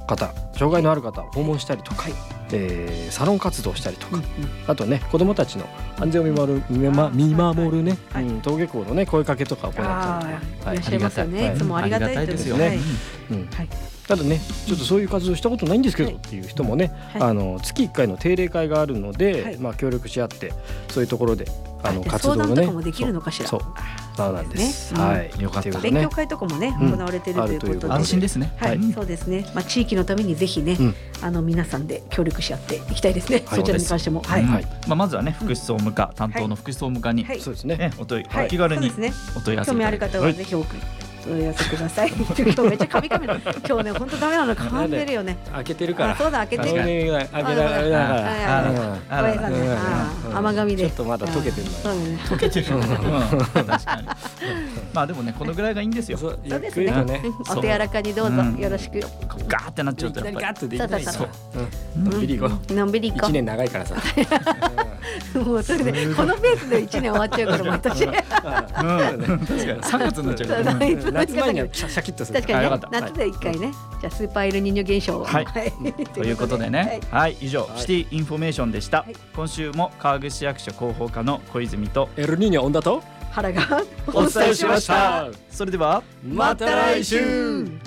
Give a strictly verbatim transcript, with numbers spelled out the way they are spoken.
方、障害のある方を訪問したりとか、はい、えー、サロン活動したりとか、うんうん、あとね子どもたちの安全を見守る、見ま、見守るね、はいはい、うん、登下校のね声かけとかを行ったりとか、はい、いらっしゃいますよね、はい、いつもありがたいですよね、はい、うん、はい、ただねちょっとそういう活動したことないんですけどっていう人もね、はい、あの月いっかいの定例会があるので、はい、まあ、協力し合ってそういうところであの活動のね、相談とかもできるのかしら。そうそうなんです、ね、はい、よかった、ね、勉強会とかもね行われているということで、うん、 安心ですね、 はい、そうですね、まあ、地域のためにぜひね、うん、あの皆さんで協力し合っていきたいですね、はい、そちらに関しても、はいはい、 まあ、まずはね福祉総務課、うん、担当の福祉総務課に、はい、そうですね、お問い、はい、お気軽にお問い合わせいただいて、 興味ある方はぜひお送りお問い合わせください。今日めっちゃカミカミの今日ね本当ダメなの噛んでるよね。 開けてるから。 そうだ開けてるから。開けられないから。甘噛みで。 ちょっとまだ溶けてるの。 溶けてる。確かに。まあでもねこのぐらいがいいんですよ。 そうですね。お手柔らかにどうぞよろしく。 ガーってなっちゃうとやっぱり。 ガーってできない。そう。 のんびり行こう。のんびり行こう。 一年長いからさ。 もうそれでこのペースで一年終わっちゃうから毎年。 確かにさんがつになっちゃうから。 夏前にはシャキッとする。 確かにね、夏でいっかいね、じゃあスーパーエルニーニョ現象を、 はい、ということでね、はい、以上シティインフォメーションでした。今週も川口市役所広報課の小泉とエルニーニョ恩田と原がお伝えしました。 それではまた来週。